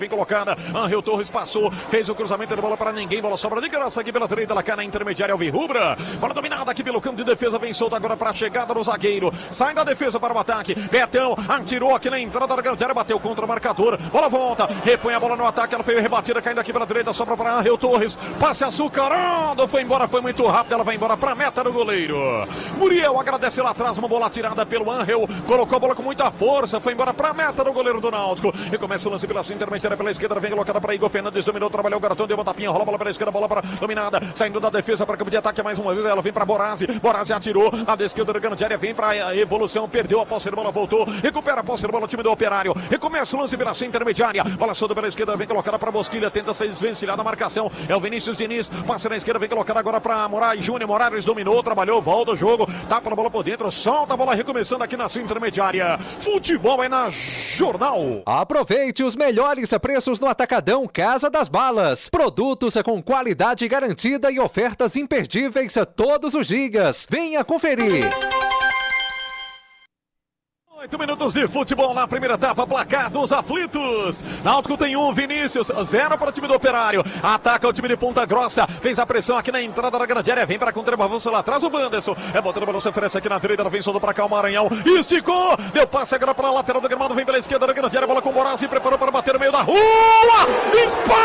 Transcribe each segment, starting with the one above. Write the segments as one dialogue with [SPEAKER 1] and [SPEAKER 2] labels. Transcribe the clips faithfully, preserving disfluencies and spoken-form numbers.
[SPEAKER 1] Bem colocada, Angel Torres passou, fez o cruzamento de bola para ninguém, bola sobra de graça aqui pela direita, ela cai na intermediária, Alvirrubra, bola dominada aqui pelo campo de defesa, vem solta agora para a chegada do zagueiro, sai da defesa para o ataque, Betão atirou aqui na entrada da grande área, bateu contra o marcador, bola volta, repõe a bola no ataque, ela foi rebatida, caindo aqui pela direita, sobra para Angel Torres, passe açucarado, foi embora, foi muito rápido, ela vai embora para a meta do goleiro, Muriel agradece lá atrás, uma bola tirada pelo Angel, colocou a bola com muita força, foi embora para a meta do goleiro do Náutico, e começa o lance pela sua intermediária, pela esquerda, vem colocada para Igor Fernandes, dominou, trabalhou o garotão, deu uma tapinha, rola a bola pela esquerda, bola para dominada, saindo da defesa para campo de ataque mais uma vez, ela vem para Borazzi, Borazzi atirou, a da esquerda da grande área, vem para a evolução, perdeu a posse de bola, voltou, recupera a posse de bola, o time do Operário, recomeça o lance pela sua intermediária, bola solta pela esquerda, vem colocada para Bosquilha, tenta ser desvencilhada a marcação, é o Vinícius Diniz, passa na esquerda, vem colocada agora para Moraes Júnior, Moraes dominou, trabalhou, volta o jogo, tapa a bola por dentro, solta a bola, recomeçando aqui na sua intermediária, futebol é na Jornal.
[SPEAKER 2] Aproveite os melhores preços no Atacadão Casa das Balas. Produtos com qualidade garantida e ofertas imperdíveis a todos os dias. Venha conferir.
[SPEAKER 1] Oito minutos de futebol na primeira etapa, placar dos aflitos. Náutico tem um, Vinícius, zero para o time do Operário. Ataca o time de Ponta Grossa, fez a pressão aqui na entrada da grande área, vem para contra o avanço lá atrás, o Wanderson. É botando para você, oferece aqui na direita, vem solto para cá o Maranhão. Esticou, deu passe agora para a lateral do gramado, vem pela esquerda da grande área, bola com o Borazzi, preparou para bater no meio da rua. Espalma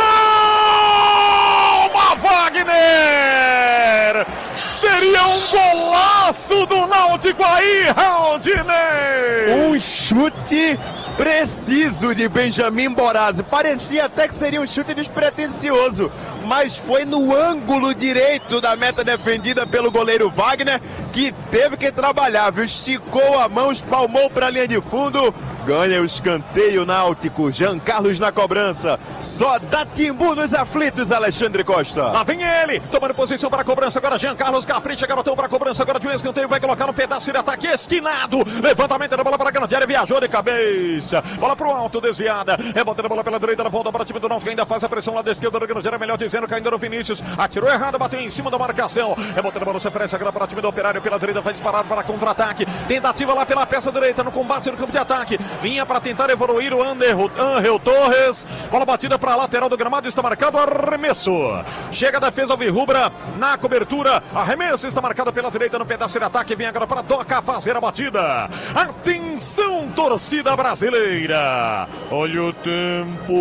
[SPEAKER 1] Wagner! Seria um golaço do Náutico aí, Raudinei!
[SPEAKER 3] Um chute preciso de Benjamin Borazzi. Parecia até que seria um chute despretensioso, mas foi no ângulo direito da meta defendida pelo goleiro Wagner, que teve que trabalhar, viu? Esticou a mão, espalmou para a linha de fundo, ganha o escanteio Náutico. Jean Carlos na cobrança, só dá timbu nos aflitos, Alexandre Costa.
[SPEAKER 1] Lá vem ele, tomando posição para a cobrança agora, Jean Carlos capricha, garotão para a cobrança agora de um escanteio, vai colocar no pedaço de ataque esquinado, levantamento da bola para a grande área, viajou de cabeça, bola para o alto, desviada, é botando a bola pela direita, volta para o time do Náutico, ainda faz a pressão lá da esquerda da grande área, melhor dizendo, caindo no Vinícius, atirou errado, bateu em cima da marcação, é botando a bola, se oferece agora para o time do Operário, pela direita, vai disparar para contra-ataque, tentativa lá pela peça direita, no combate no campo de ataque, vinha para tentar evoluir o Angel Torres, bola batida para a lateral do gramado, está marcado arremesso, chega a defesa Alvirrubra na cobertura, arremesso está marcado pela direita no pedaço de ataque, vem agora para Doca fazer a batida, atenção torcida brasileira, olha o tempo.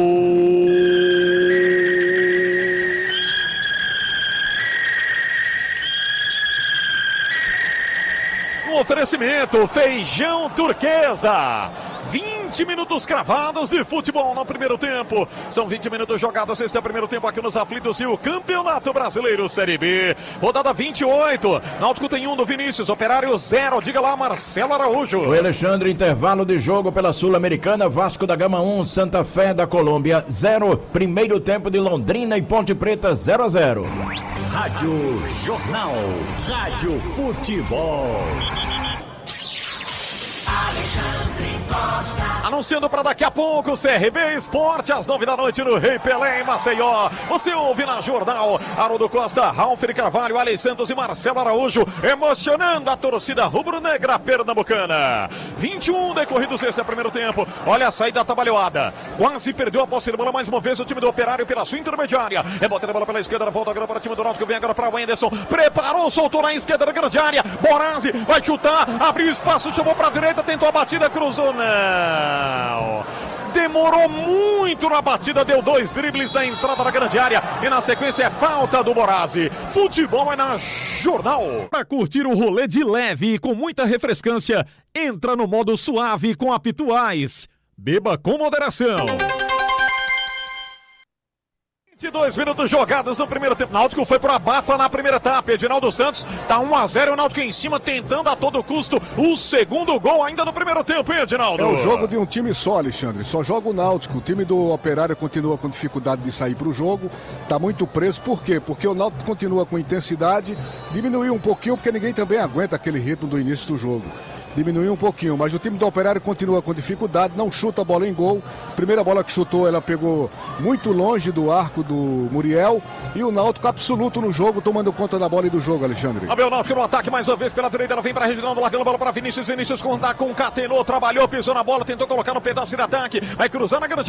[SPEAKER 1] Um oferecimento, feijão turquesa. vinte minutos cravados de futebol no primeiro tempo. São vinte minutos jogados. Este é o primeiro tempo aqui nos aflitos e o Campeonato Brasileiro Série B. Rodada vinte e oito. Náutico tem um do Vinícius, Operário zero. Diga lá, Marcelo Araújo.
[SPEAKER 4] O Alexandre, intervalo de jogo pela Sul-Americana. Vasco da Gama um, Santa Fé da Colômbia zero. Primeiro tempo de Londrina e Ponte Preta zero a zero.
[SPEAKER 5] Rádio Jornal. Rádio Futebol. Alexandre Costa.
[SPEAKER 1] Anunciando para daqui a pouco, C R B Esporte, às nove da noite no Rei Pelé, em Maceió. Você ouve na Jornal, Haroldo Costa, Ralf Carvalho, Alex Santos e Marcelo Araújo, emocionando a torcida rubro-negra pernambucana. vinte e um decorridos este é o primeiro tempo. Olha a saída trabalhada. Quase perdeu a posse de bola mais uma vez o time do Operário pela sua intermediária. Rebotando a bola pela esquerda, volta agora para o time do Náutico, vem agora para o Wenderson. Preparou, soltou na esquerda da grande área. Borazzi vai chutar, abriu espaço, chamou para a direita, tentou a batida, cruzou, não. Demorou muito na batida, deu dois dribles na entrada da grande área e na sequência é falta do Borazzi. Futebol é na Jornal. Para curtir o rolê de leve e com muita refrescância, entra no modo suave com a Pituais. Beba com moderação. vinte e dois minutos jogados no primeiro tempo. Náutico foi pro abafa na primeira etapa. Edinaldo Santos tá um a zero. O Náutico em cima tentando a todo custo o segundo gol ainda no primeiro tempo, hein, Edinaldo?
[SPEAKER 6] É o jogo de um time só, Alexandre. Só joga o Náutico. O time do Operário continua com dificuldade de sair pro jogo. Tá muito preso. Por quê? Porque o Náutico continua com intensidade. Diminuiu um pouquinho porque ninguém também aguenta aquele ritmo do início do jogo. Diminuiu um pouquinho, mas o time do Operário continua com dificuldade, não chuta a bola em gol. Primeira bola que chutou, ela pegou muito longe do arco do Muriel. E o Náutico absoluto no jogo, tomando conta da bola e do jogo, Alexandre.
[SPEAKER 1] A ver o Náutico no ataque mais uma vez pela direita, ela vem para Reginaldo, largando a bola para Vinícius. Vinícius contatou, concatenou, trabalhou, pisou na bola, tentou colocar no pedaço de ataque. Vai cruzar na grande